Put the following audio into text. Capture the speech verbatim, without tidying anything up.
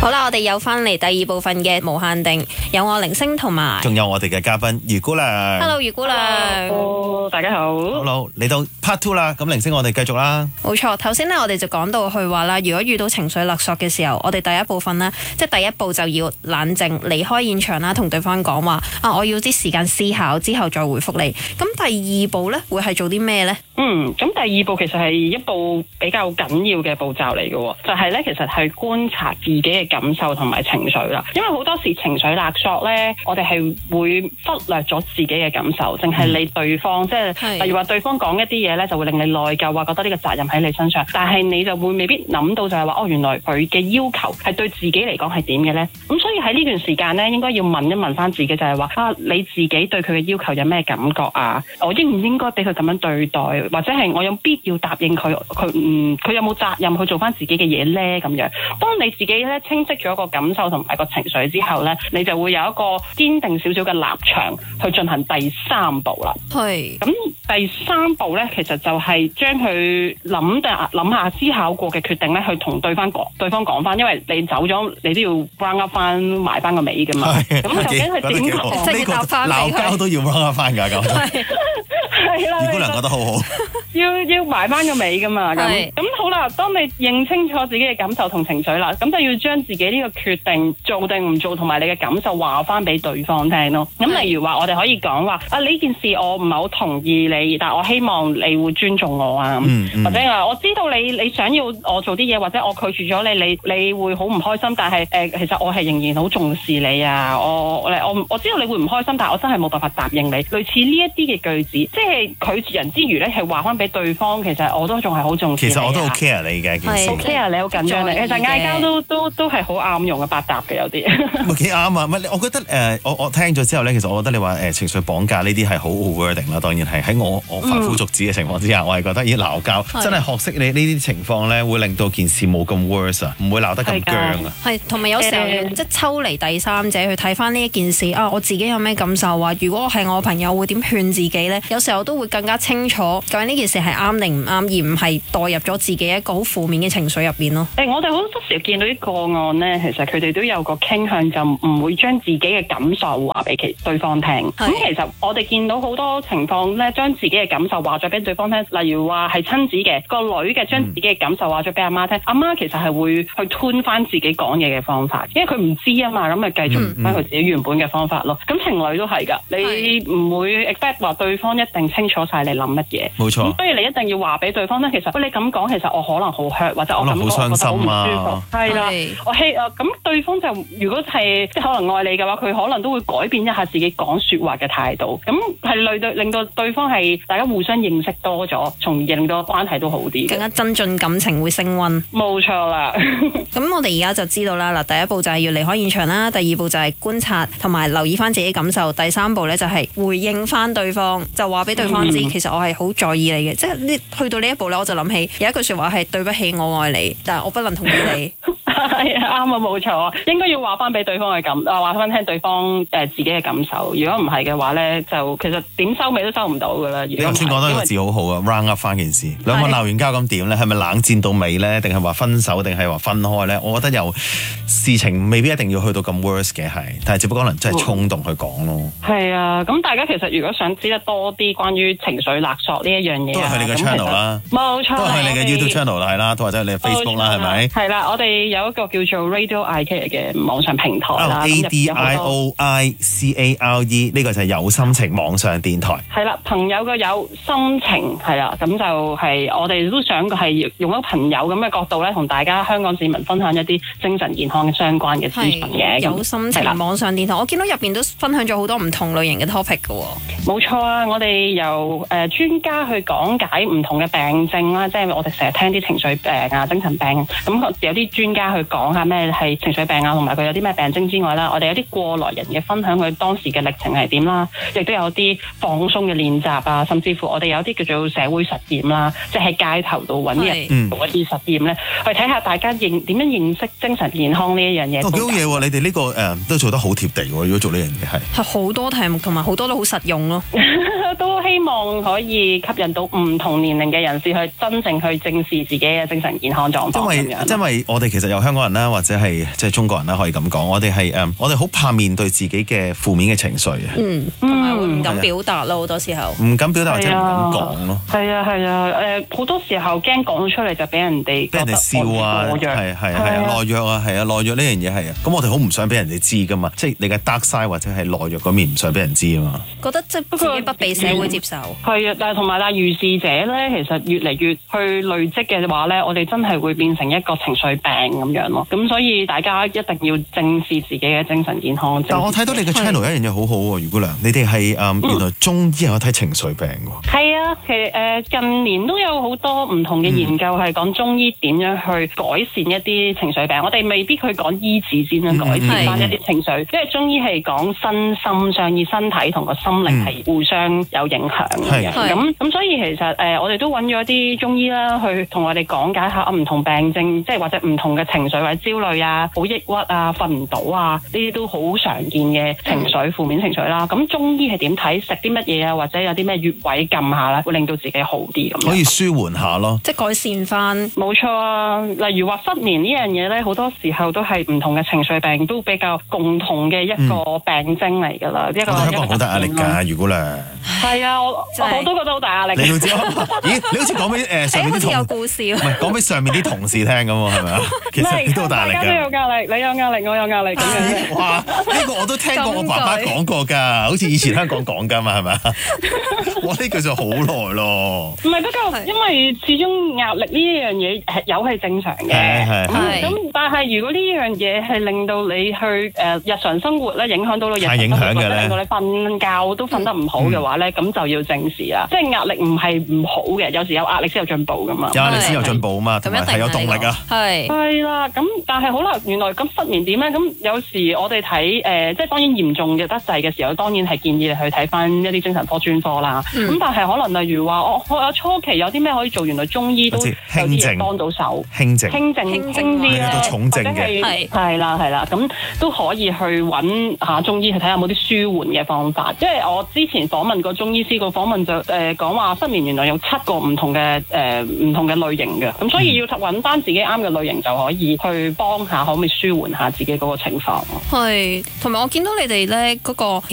好啦，我哋有翻嚟第二部分嘅無限定，有我零星同埋， 仲有我哋嘅嘉賓余姑娘。 Hello， 余姑娘。 Hello， 大家好。 Hello， 嚟到 part two 啦，咁零星我哋繼續啦。 冇錯，頭先咧我哋就講到去話啦，如果遇到情緒勒索嘅時候，我哋第一部分呢，即係第一步就要冷靜，離開現場啦，同對方講話啊，我要啲時間思考之後再回覆你。咁第二步呢，會係做啲咩呢？ 嗯，咁第二步其實係一步比較緊要嘅步驟嚟嘅，就係咧其實係觀察自己嘅感受同埋情緒啦。因為好多時情緒勒索咧，我哋係會忽略咗自己嘅感受，淨係理對方，即係例如話對方講一啲嘢咧，就會令你內疚，話覺得呢個責任喺你身上，但係你就會未必諗到就係話哦，原來佢嘅要求係對自己嚟講係點嘅咧。咁所以喺呢段時間咧，應該要問一問翻自己，就係話啊，你自己對佢嘅要求有咩感覺啊？我應唔應該俾佢咁樣對待，或者係我有必要答應佢？佢嗯，佢有冇責任去做翻自己嘅嘢咧？咁樣，當你自己咧清晰咗個感受同埋個情緒之後咧，你就會有一個堅定少少嘅立場去進行第三步啦。 係。 咁第三步咧，其實就係將佢諗定諗下思考過嘅決定咧，去同對方講，對方講翻，因為你走咗，你都要 round up 翻埋翻個尾噶嘛。咁究竟佢點講？ 即係答翻鬧交都要 round up 翻㗎咁。 係啦， 余姑娘覺得好好。 要要埋翻個尾噶嘛。咁咁好啦，當你認清楚自己嘅感受同情緒啦，咁就要將自己呢個決定做定唔做，同埋你嘅感受話翻俾對方聽咯。咁例如話，我哋可以講話啊，呢件事我唔係好同意你，但我希望你會尊重我啊。嗯嗯、或者話我知道你你想要我做啲嘢，或者我拒絕咗你，你你會好唔開心。但係誒、呃，其實我係仍然好重視你啊。我我我，我知道你會唔開心，但係我真係冇辦法答應你。類似呢一啲嘅句子，即係拒絕人之餘咧，係話翻俾對方，其實我都仲係好重視你。 其實我都好 care 你嘅件事。 好 care 你，好緊張你。其實嗌交都都都係好啱用嘅，百搭嘅有啲。 咪幾啱啊！唔係，我覺得誒、呃，我我聽咗之後咧，其實我覺得你話誒、呃、情緒綁架呢啲係好 overwhelming 啦。當然係喺我我凡夫俗子嘅情況之下，嗯、我係覺得咦鬧交真係學識你呢啲情況咧，會令到件事冇咁 worse 啊，唔會鬧得咁僵啊。 係，同埋有時候、嗯、即係抽離第三者去睇翻呢一件事啊，我自己有咩感受啊？如果係我朋友會點勸自己咧？有時候都會更加清楚究竟呢件事係啱定唔啱，而唔係代入咗自己一個好負面嘅情緒入邊咯。 誒、欸，我哋好多時見到啲個案咧，其實佢哋都有個傾向，就唔會將自己嘅感受話俾其對方聽。咁其實我哋見到好多情況咧，將自己嘅感受話咗俾對方聽，例如話係親子嘅個女嘅，將自己嘅感受話咗俾阿媽聽，阿媽其實係會去吞翻自己講嘢嘅方法，因為佢唔知啊嘛，咁咪繼續翻佢自己原本嘅方法咯。咁、嗯嗯、情侶都係㗎，你唔會 expect 話對方一定清楚晒你諗乜嘢。冇錯。咁所以你一定要話俾對方聽，其實喂，你咁講，其實我可能好 hurt，或者我咁講，我覺得好唔舒服。係啦，我希啊，咁對方就如果係即係可能愛你嘅話，佢可能都會改變一下自己講説話嘅態度。咁係令到令到對方係大家互相認識多咗，從而令到關係都好啲， 更加增進感情，會升溫。 冇錯啦。 咁我哋而家就知道啦。嗱，第一步就係要離開現場啦，第二步就係觀察同埋留意翻自己感受，第三步咧就係回應翻對方，就話俾對方知，嗯、其實我係好在意你嘅。即係呢去到呢一步咧，我就諗起有一句説話係對不起，我愛你，但係我不能同意你。 係啊，啱啊，冇錯，應該要話翻俾對方嘅感，啊話翻聽對方誒、呃、自己嘅感受。如果唔係嘅話咧，就其實點收尾都收唔到噶啦。你頭先講到一個字好好啊 ，round up 翻件事。兩個鬧完交咁點咧？係咪冷戰到尾咧？定係話分手？定係話分開咧？我覺得有事情未必一定要去到咁 worse 嘅，係，但係只不過可能真係衝動去講咯。係、嗯、啊，咁大家其實如果想知得多啲關於情緒勒索呢一樣嘢，都係去你嘅 channel 啦，冇錯，都係你嘅 YouTube channel 係啦，都或者你嘅 Facebook 啦，係咪？係啦，我哋有一個叫做 Radio I Care 嘅網上平台啦、oh, A D I O I C A R E 呢個就係有心情網上電台。係啦，朋友嘅有心情係啦，咁就係我哋都想係用一個朋友咁嘅角度咧，同大家香港市民分享一啲精神健康相關嘅資訊嘅。有心情網上電台，我見到入邊都分享咗好多唔同類型嘅 topic 嘅。冇錯啊，我哋由誒、呃、專家去講解唔同嘅病症啦，即係我哋成日聽啲情緒病啊、精神病，咁有啲專家去講下咩係情緒病啊，同埋佢有啲咩病徵之外啦，我哋有啲過來人嘅分享佢當時嘅歷程係點啦，亦都有啲放鬆嘅練習啊，甚至乎我哋有啲叫做社會實驗啦，即係喺街頭度揾人做一啲實驗咧，去睇下大家認點樣認識精神健康呢一樣嘢。哦，幾好嘢喎！你哋呢、這個誒、呃、都做得好貼地喎，如果做呢樣嘢係係好多題目同埋好多都好實用咯，都希望可以吸引到唔同年齡嘅人士去真正去正視自己嘅精神健康狀況。因為因為我哋其實有香港人啦，或者係即係中國人啦，可以咁講，我哋係誒，我哋好怕面對自己嘅負面嘅情緒啊。 嗯，同埋會唔敢表達咯，好多時候。唔敢表達或者唔敢講咯。 係啊係啊，誒好多時候驚講出嚟就俾人哋俾人哋笑啊，係係係啊，懦弱啊，係啊，懦弱呢樣嘢係啊。咁我哋好唔想俾人哋知噶嘛，即係你嘅 dark side 或者係懦弱嗰面唔想俾人知啊嘛。 覺得即係自己不被社會接受。 係啊，但係同埋但係如是者咧，其實越嚟越去累積嘅話咧，我哋真係會變成一個情緒病咁樣咯。咁所以大家一定要正視自己嘅精神健康。 但我睇到你嘅 channel 一樣嘢好好喎，余姑娘，你哋係誒原來中醫有睇情緒病喎。 係啊，其實誒近年都有好多唔同嘅研究係講中醫點樣去改善一啲情緒病。我哋未必去講醫治先樣改善翻一啲情緒，因為中醫係講身心上以身體同個心靈係互相有影響嘅。咁咁所以其實誒、呃、我哋都揾咗啲中醫啦，去同我哋講解下唔同病症，即係或者唔同嘅情緒或者焦慮啊、好抑鬱啊、瞓唔到啊，呢啲都好常見嘅情緒、負面情緒啦。咁中醫係點睇？食啲乜嘢啊？或者有啲咩穴位撳下啦，會令到自己好啲咁。 可以舒緩下咯， 即係改善翻。 冇錯啊，例如話失眠呢樣嘢咧，好多時候都係唔同嘅情緒病都比較共同嘅一個病徵嚟㗎啦。一個香港好大壓力㗎，余姑娘。 係啊，我我都覺得好大壓力。 你要知咦？你好似講俾誒上面啲同有故事， 唔係講俾上面啲同事聽咁喎，係咪啊？其實你都好大壓力㗎。大家都有壓力， 你有壓力，我有壓力咁樣。 哇！呢個我都聽過我爸爸講過㗎，好似以前香港講㗎嘛，係咪啊？哇！呢句就好耐咯。唔係，不過因為始終壓力呢一樣嘢係有係正常嘅。係係。咁但係如果呢樣嘢係令到你去誒日常生活咧，影響到你日常生活咧，令到你瞓覺都瞓得唔好嘅話咧，咁就要正視啦。即係壓力唔係唔好嘅，有時有壓力先有進步噶嘛。有壓力先有進步啊嘛，同埋係有動力啊。係。係啦，咁但係好啦，原來咁失眠點咧？咁有時我哋睇誒，即係當然嚴重嘅得滯嘅時候，當然係建議你去睇翻一啲精神科專科啦。咁但係可能例如話，我我有初期有啲咩可以做？原來中醫都有啲嘢幫到手。輕症。輕症輕症啲咧，重症嘅係係啦係啦，咁都可以去揾下中醫去睇下有冇啲舒緩嘅方法。因為我之前訪問過中醫師，個訪問就誒講話失眠原來有七個唔同嘅誒唔同嘅類型嘅，咁所以要揾翻自己啱嘅類型就可以去幫下，可唔可以舒緩下自己嗰個情況。係，同埋我見到你哋咧嗰個